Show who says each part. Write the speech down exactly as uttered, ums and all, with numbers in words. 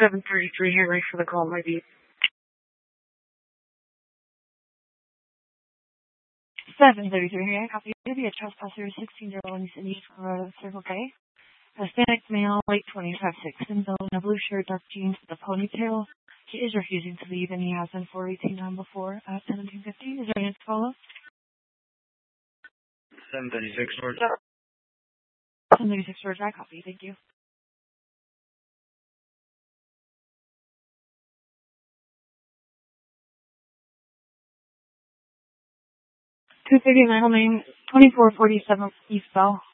Speaker 1: seven thirty-three here, ready for the call, my beat.
Speaker 2: seven thirty-three here, copy. Be a trespasser, sixteen-year-old in East uh, Circle K. Hispanic male, late twenties, have six symbol, in a blue shirt, dark jeans with a ponytail. He is refusing to leave, and he has been for eighteen time before at seventeen fifty. Is there any to follow?
Speaker 1: seven thirty-six, George.
Speaker 2: seven thirty-six, George, I copy. Thank you. two thirty, Michael Main, twenty-four forty-seven East Bell.